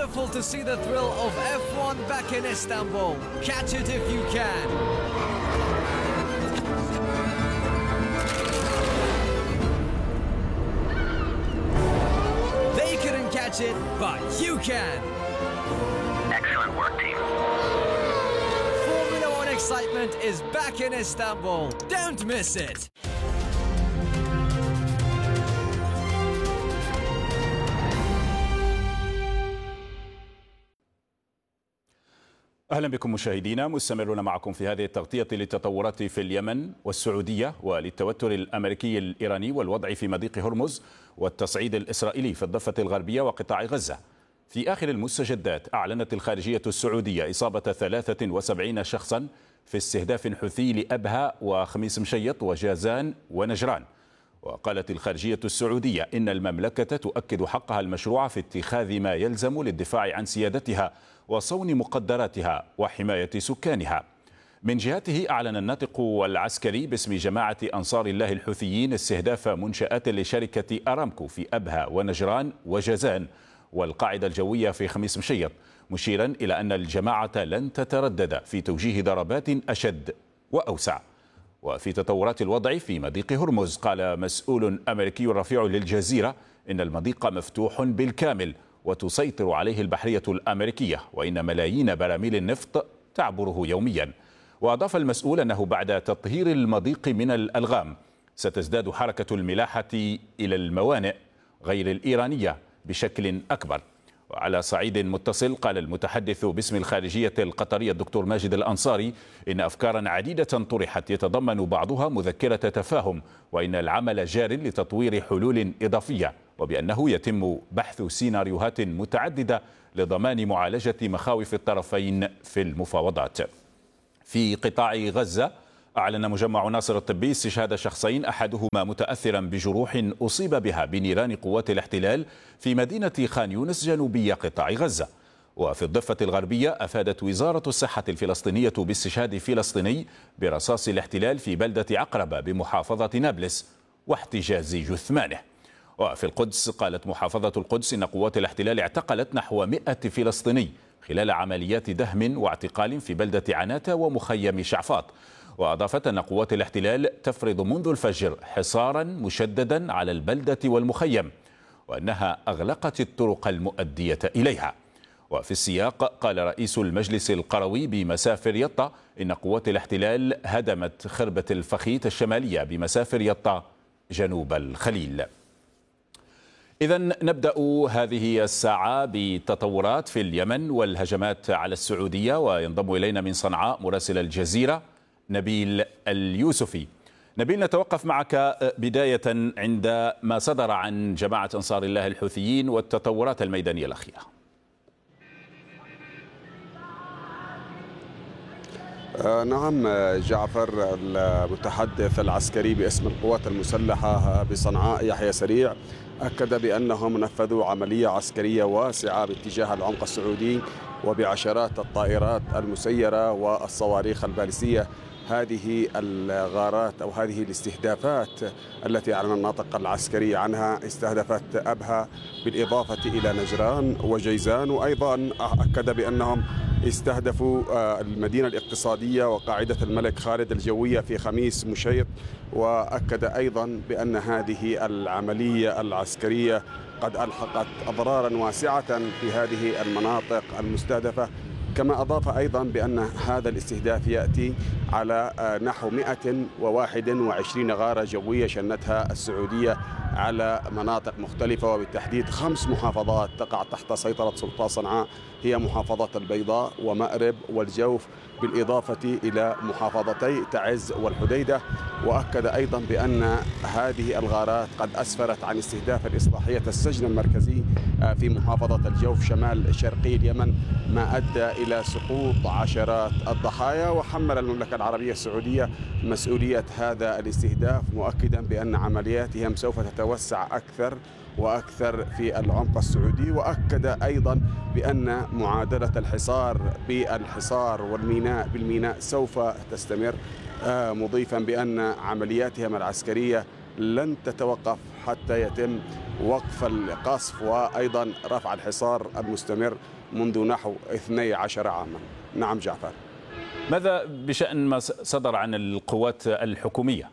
careful to see the thrill of F1 back in Istanbul. Catch it if you can. They couldn't catch it, but you can. Excellent work, team. Formula One excitement is back in Istanbul. Don't miss it. أهلا بكم مشاهدينا، مستمرون معكم في هذه التغطية للتطورات في اليمن والسعودية وللتوتر الأمريكي الإيراني والوضع في مضيق هرمز والتصعيد الإسرائيلي في الضفة الغربية وقطاع غزة. في آخر المستجدات أعلنت الخارجية السعودية إصابة 73 شخصا في استهداف حوثي لأبها وخميس مشيط وجازان ونجران. وقالت الخارجية السعودية إن المملكة تؤكد حقها المشروع في اتخاذ ما يلزم للدفاع عن سيادتها وصون مقدراتها وحماية سكانها. من جهته أعلن الناطق العسكري باسم جماعة أنصار الله الحوثيين استهداف منشآت لشركة أرامكو في أبها ونجران وجازان والقاعدة الجوية في خميس مشيط، مشيرا إلى أن الجماعة لن تتردد في توجيه ضربات أشد وأوسع. وفي تطورات الوضع في مضيق هرمز، قال مسؤول أمريكي رفيع للجزيرة إن المضيق مفتوح بالكامل وتسيطر عليه البحرية الأمريكية، وإن ملايين براميل النفط تعبره يوميا. وأضاف المسؤول أنه بعد تطهير المضيق من الألغام ستزداد حركة الملاحة إلى الموانئ غير الإيرانية بشكل أكبر. وعلى صعيد متصل، قال المتحدث باسم الخارجية القطرية الدكتور ماجد الأنصاري إن أفكارا عديدة طرحت يتضمن بعضها مذكرة تفاهم، وإن العمل جار لتطوير حلول إضافية، وبأنه يتم بحث سيناريوهات متعددة لضمان معالجة مخاوف الطرفين في المفاوضات. في قطاع غزة، أعلن مجمع ناصر الطبي استشهاد شخصين، أحدهما متأثرا بجروح أصيب بها بنيران قوات الاحتلال في مدينة خان يونس جنوبي قطاع غزة. وفي الضفة الغربية، أفادت وزارة الصحة الفلسطينية باستشهاد فلسطيني برصاص الاحتلال في بلدة عقربة بمحافظة نابلس واحتجاز جثمانه. وفي القدس، قالت محافظة القدس إن قوات الاحتلال اعتقلت نحو 100 فلسطيني خلال عمليات دهم واعتقال في بلدة عناتة ومخيم شعفاط. وأضافت أن قوات الاحتلال تفرض منذ الفجر حصارا مشددا على البلدة والمخيم، وأنها أغلقت الطرق المؤدية إليها. وفي السياق، قال رئيس المجلس القروي بمسافر يطا إن قوات الاحتلال هدمت خربة الفخيت الشمالية بمسافر يطا جنوب الخليل. إذن نبدأ هذه الساعة بتطورات في اليمن والهجمات على السعودية، وينضم إلينا من صنعاء مراسل الجزيرة نبيل اليوسفي. نبيل، نتوقف معك بداية عند ما صدر عن جماعة أنصار الله الحوثيين والتطورات الميدانية الأخيرة. نعم جعفر، المتحدث العسكري باسم القوات المسلحة بصنعاء يحيى سريع أكد بأنهم نفذوا عملية عسكرية واسعة باتجاه العمق السعودي وبعشرات الطائرات المسيرة والصواريخ البالستية. هذه الغارات أو هذه الاستهدافات التي أعلن الناطق العسكري عنها استهدفت أبها بالإضافة إلى نجران وجيزان، وأيضا أكد بأنهم استهدفوا المدينة الاقتصادية وقاعدة الملك خالد الجوية في خميس مشيط. وأكد أيضا بأن هذه العملية العسكرية قد ألحقت أضرارا واسعة في هذه المناطق المستهدفة. كما أضاف أيضا بأن هذا الاستهداف يأتي على نحو 121 غارة جوية شنتها السعودية على مناطق مختلفة، وبالتحديد 5 محافظات تقع تحت سيطرة سلطات صنعاء، هي محافظة البيضاء ومأرب والجوف، بالإضافة إلى محافظتي تعز والحديدة. وأكد أيضا بأن هذه الغارات قد أسفرت عن استهداف الإصلاحية السجن المركزي في محافظة الجوف شمال شرقي اليمن، ما أدى إلى سقوط عشرات الضحايا. وحمل المملكة العربية السعودية مسؤولية هذا الاستهداف، مؤكدا بأن عملياتهم سوف تتوسع أكثر وأكثر في العمق السعودي. وأكد أيضا بأن معادلة الحصار بالحصار والميناء بالميناء سوف تستمر، مضيفا بأن عملياتهم العسكرية لن تتوقف حتى يتم وقف القصف وأيضا رفع الحصار المستمر منذ نحو 12 عاما. نعم جعفر. ماذا بشأن ما صدر عن القوات الحكومية؟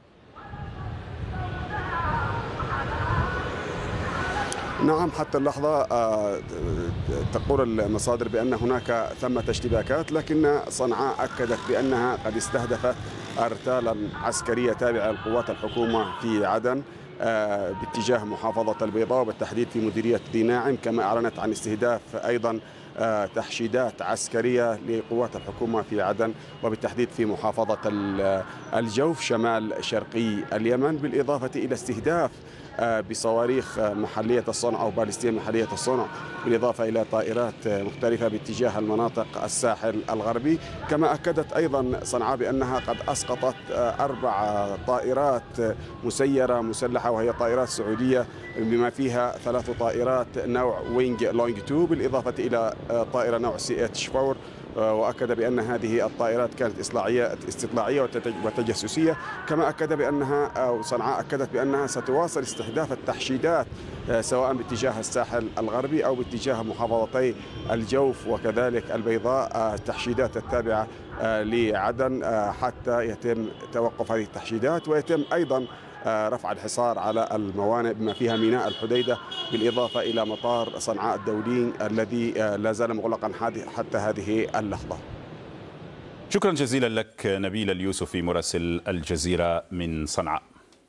نعم، حتى اللحظة تقول المصادر بأن هناك ثمة اشتباكات، لكن صنعاء أكدت بأنها قد استهدفت أرتالا عسكرية تابعة لقوات الحكومة في عدن باتجاه محافظة البيضاء وبالتحديد في مديرية ذي ناعم، كما أعلنت عن استهداف أيضا تحشيدات عسكرية لقوات الحكومة في عدن وبالتحديد في محافظة الجوف شمال شرقي اليمن، بالإضافة إلى استهداف بصواريخ محلية الصنع أو باليستية محلية الصنع، بالإضافة إلى طائرات مختلفة باتجاه المناطق الساحل الغربي. كما أكدت أيضا صنعاء بأنها قد أسقطت 4 طائرات مسيرة مسلحة وهي طائرات سعودية، بما فيها 3 طائرات نوع وينج لونج 2 بالإضافة إلى طائرة نوع CH-4. وأكد بأن هذه الطائرات كانت استطلاعية وتجسسية. كما أكد بأنها أو صنعاء أكدت بأنها ستواصل استهداف التحشيدات سواء باتجاه الساحل الغربي أو باتجاه محافظتي الجوف وكذلك البيضاء، التحشيدات التابعة لعدن، حتى يتم توقف هذه التحشيدات ويتم أيضا رفع الحصار على الموانئ بما فيها ميناء الحديدة، بالإضافة إلى مطار صنعاء الدولي الذي لا زال مغلقا حتى هذه اللحظة. شكرا جزيلا لك نبيل اليوسفي مراسل الجزيرة من صنعاء.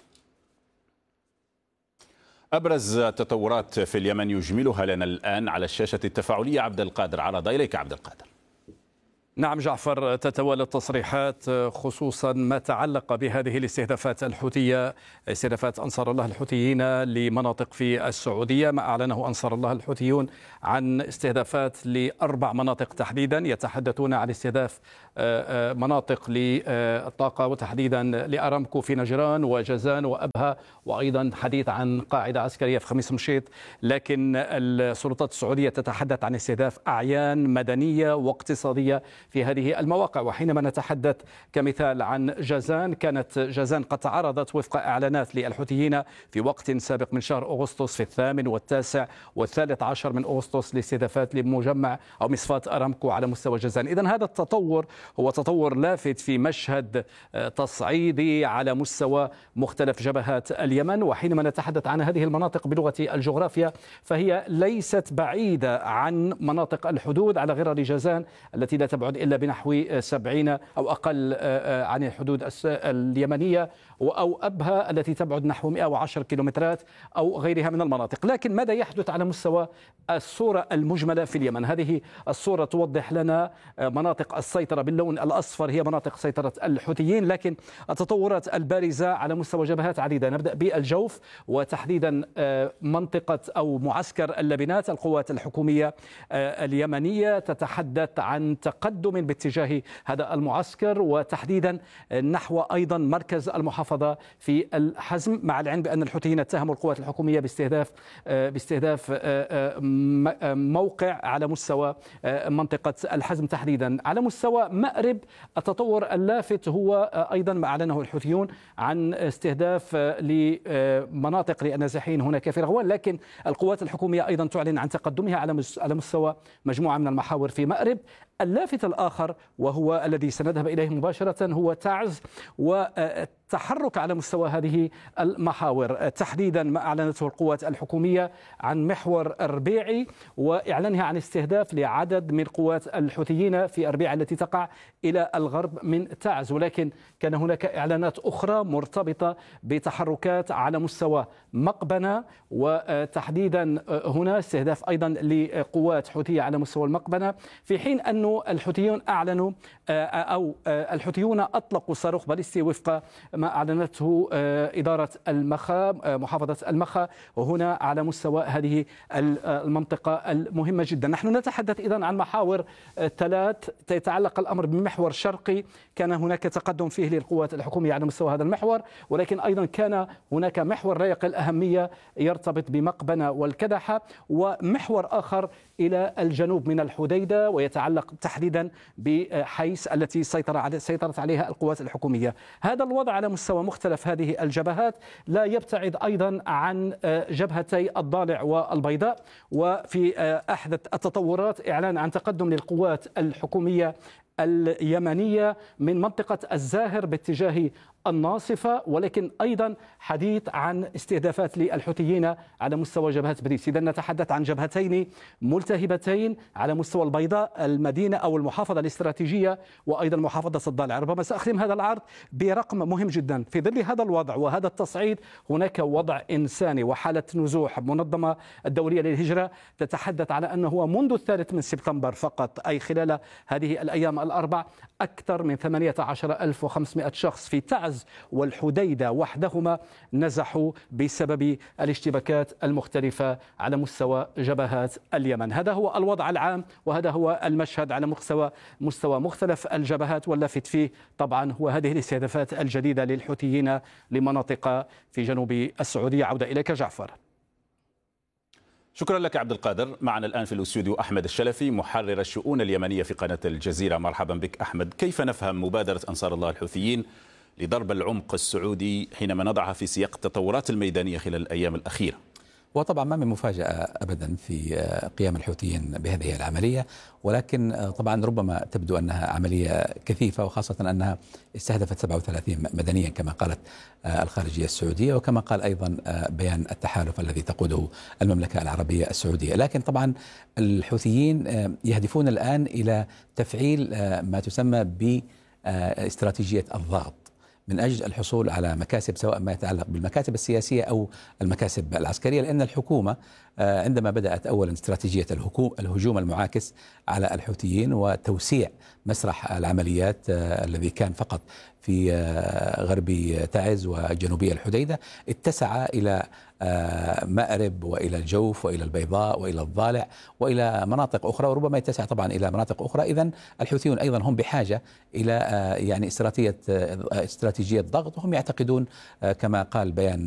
أبرز تطورات في اليمن يجملها لنا الآن على الشاشة التفاعلية عبد القادر عرض. إليك عبد القادر. نعم جعفر، تتوالى التصريحات خصوصا ما تعلق بهذه الاستهدافات الحوثية، استهدافات أنصار الله الحوثيين لمناطق في السعودية. ما أعلنه أنصار الله الحوثيون عن استهدافات ل4 مناطق تحديدا، يتحدثون عن استهداف مناطق للطاقة وتحديدا لأرامكو في نجران وجازان وأبها، وأيضا حديث عن قاعدة عسكرية في خميس مشيط. لكن السلطات السعودية تتحدث عن استهداف أعيان مدنية واقتصادية في هذه المواقع. وحينما نتحدث كمثال عن جازان، كانت جازان قد تعرضت وفق إعلانات للحوثيين في وقت سابق من شهر أغسطس في 8 و9 و13 من أغسطس لاستهدافات لمجمع أو مصفاة أرامكو على مستوى جازان. إذن هذا التطور هو تطور لافت في مشهد تصعيدي على مستوى مختلف جبهات اليمن. وحينما نتحدث عن هذه المناطق بلغة الجغرافيا فهي ليست بعيدة عن مناطق الحدود على غرار جازان التي لا تبعد إلا بنحو 70 أو أقل عن الحدود اليمنية، أو أبها التي تبعد نحو 110 كيلومترات أو غيرها من المناطق. لكن ماذا يحدث على مستوى الصورة المجملة في اليمن؟ هذه الصورة توضح لنا مناطق السيطرة باللون الأصفر هي مناطق سيطرة الحوثيين، لكن التطورات البارزة على مستوى جبهات عديدة. نبدأ بالجوف وتحديدا منطقة أو معسكر اللبنات. القوات الحكومية اليمنية تتحدث عن تقدم باتجاه هذا المعسكر وتحديدا نحو أيضا مركز المحافظة في الحزم، مع العلم بأن الحوثيين اتهموا القوات الحكومية باستهداف موقع على مستوى منطقة الحزم تحديدا. على مستوى مأرب التطور اللافت هو أيضا ما أعلنه الحوثيون عن استهداف لمناطق للنازحين هناك في رغوان، لكن القوات الحكومية أيضا تعلن عن تقدمها على مستوى مجموعة من المحاور في مأرب. اللافت الآخر وهو الذي سنذهب إليه مباشرة هو تعز والتحرك على مستوى هذه المحاور، تحديدا ما أعلنته القوات الحكومية عن محور أربيعي وإعلانها عن استهداف لعدد من قوات الحوثيين في أربيع التي تقع إلى الغرب من تعز. ولكن كان هناك إعلانات أخرى مرتبطة بتحركات على مستوى مقبنة، وتحديدا هنا استهداف أيضا لقوات حوثية على مستوى المقبنة، في حين أن الحوثيون أعلنوا أو الحوثيون أطلقوا صاروخ باليستي وفق ما أعلنته إدارة المخا محافظة المخا، وهنا على مستوى هذه المنطقة المهمة جدا. نحن نتحدث إذن عن محاور 3 يتعلق الأمر بمحور شرقي كان هناك تقدم فيه للقوات الحكومية على مستوى هذا المحور، ولكن أيضا كان هناك محور لا يقل أهمية يرتبط بمقبنة والكدحة، ومحور آخر إلى الجنوب من الحديدة ويتعلق تحديدا بحيس التي سيطرت عليها القوات الحكومية. هذا الوضع على على مستوى مختلف هذه الجبهات، لا يبتعد أيضا عن جبهتي الضالع والبيضاء. وفي أحدث التطورات إعلان عن تقدم للقوات الحكومية اليمنية من منطقة الزاهر باتجاه الناصفة، ولكن أيضا حديث عن استهدافات للحوثيين على مستوى جبهة بريس. إذا نتحدث عن جبهتين ملتهبتين على مستوى البيضاء، المدينة أو المحافظة الاستراتيجية، وأيضا محافظة الضالع. ربما سأختم هذا العرض برقم مهم جدا. في ظل هذا الوضع وهذا التصعيد هناك وضع إنساني وحالة نزوح. منظمة الدولية للهجرة تتحدث على أنه منذ 3 من سبتمبر فقط، أي خلال هذه الأيام الأربع، أكثر من 18,500 شخص في تعز والحديدة وحدهما نزحوا بسبب الاشتباكات المختلفة على مستوى جبهات اليمن. هذا هو الوضع العام وهذا هو المشهد على مستوى مختلف الجبهات، واللافت فيه طبعا هو هذه الاستهدافات الجديدة للحوثيين لمناطق في جنوب السعودية. عودة إليك جعفر. شكرا لك عبد القادر. معنا الآن في الاستوديو أحمد الشلفي محرر الشؤون اليمنية في قناة الجزيرة. مرحبا بك أحمد. كيف نفهم مبادرة أنصار الله الحوثيين لضرب العمق السعودي حينما نضعها في سياق التطورات الميدانية خلال الأيام الأخيرة؟ وطبعا ما من مفاجأة أبدا في قيام الحوثيين بهذه العملية، ولكن طبعا ربما تبدو أنها عملية كثيفة، وخاصة أنها استهدفت 37 مدنيا كما قالت الخارجية السعودية، وكما قال أيضا بيان التحالف الذي تقوده المملكة العربية السعودية. لكن طبعا الحوثيين يهدفون الآن إلى تفعيل ما تسمى باستراتيجية الضغط من أجل الحصول على مكاسب، سواء ما يتعلق بالمكاسب السياسية أو المكاسب العسكرية. لأن الحكومة عندما بدأت أولا استراتيجية الهجوم المعاكس على الحوثيين وتوسيع مسرح العمليات الذي كان فقط في غرب تعز وجنوبية الحديدة، اتسع إلى مأرب وإلى الجوف وإلى البيضاء وإلى الضالع وإلى مناطق أخرى، وربما يتسع طبعا إلى مناطق أخرى. إذن الحوثيون أيضا هم بحاجة إلى يعني استراتيجية ضغط، وهم يعتقدون كما قال بيان